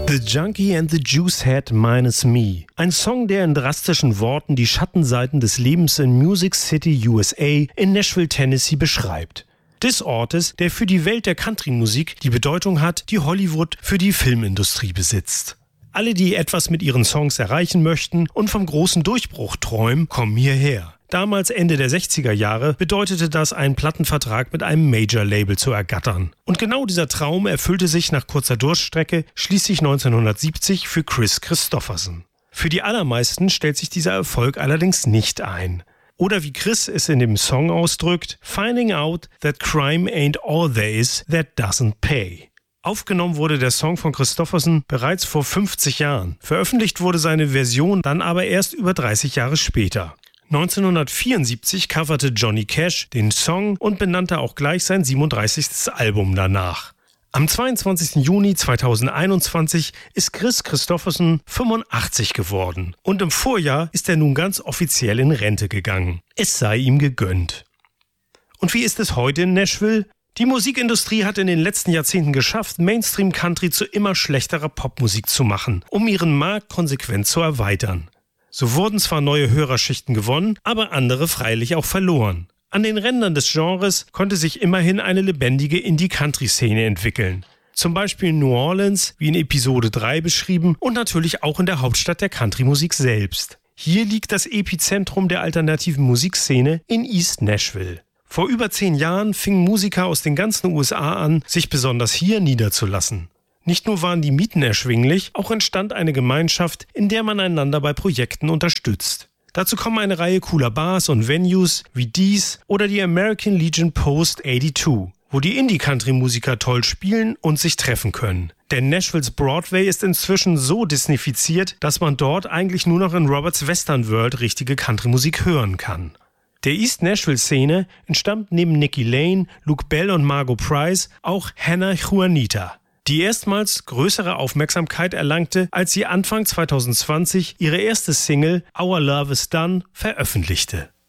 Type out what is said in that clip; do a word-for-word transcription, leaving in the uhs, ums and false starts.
The Junkie and the Juicehead minus Me. Ein Song, der in drastischen Worten die Schattenseiten des Lebens in Music City, U S A in Nashville, Tennessee beschreibt. Des Ortes, der für die Welt der Country-Musik die Bedeutung hat, die Hollywood für die Filmindustrie besitzt. Alle, die etwas mit ihren Songs erreichen möchten und vom großen Durchbruch träumen, kommen hierher. Damals Ende der sechziger Jahre bedeutete das, einen Plattenvertrag mit einem Major-Label zu ergattern. Und genau dieser Traum erfüllte sich nach kurzer Durststrecke schließlich neunzehnhundertsiebzig für Kris Kristofferson. Für die allermeisten stellt sich dieser Erfolg allerdings nicht ein. Oder wie Kris es in dem Song ausdrückt, Finding out that crime ain't all there is that doesn't pay. Aufgenommen wurde der Song von Kristofferson bereits vor fünfzig Jahren. Veröffentlicht wurde seine Version dann aber erst über dreißig Jahre später. neunzehnhundertvierundsiebzig coverte Johnny Cash den Song und benannte auch gleich sein siebenunddreißigstes Album danach. Am zweiundzwanzigsten Juni zweitausendeinundzwanzig ist Kris Kristofferson fünfundachtzig geworden und im Vorjahr ist er nun ganz offiziell in Rente gegangen. Es sei ihm gegönnt. Und wie ist es heute in Nashville? Die Musikindustrie hat in den letzten Jahrzehnten geschafft, Mainstream-Country zu immer schlechterer Popmusik zu machen, um ihren Markt konsequent zu erweitern. So wurden zwar neue Hörerschichten gewonnen, aber andere freilich auch verloren. An den Rändern des Genres konnte sich immerhin eine lebendige Indie-Country-Szene entwickeln. Zum Beispiel in New Orleans, wie in Episode drei beschrieben, und natürlich auch in der Hauptstadt der Country-Musik selbst. Hier liegt das Epizentrum der alternativen Musikszene in East Nashville. Vor über zehn Jahren fingen Musiker aus den ganzen U S A an, sich besonders hier niederzulassen. Nicht nur waren die Mieten erschwinglich, auch entstand eine Gemeinschaft, in der man einander bei Projekten unterstützt. Dazu kommen eine Reihe cooler Bars und Venues wie dies oder die American Legion Post zweiundachtzig, wo die Indie-Country-Musiker toll spielen und sich treffen können. Denn Nashvilles Broadway ist inzwischen so disneyfiziert, dass man dort eigentlich nur noch in Roberts Western World richtige Country-Musik hören kann. Der East Nashville-Szene entstammt neben Nikki Lane, Luke Bell und Margo Price auch Hannah Juanita, die erstmals größere Aufmerksamkeit erlangte, als sie Anfang zweitausendzwanzig ihre erste Single Our Love Is Done veröffentlichte.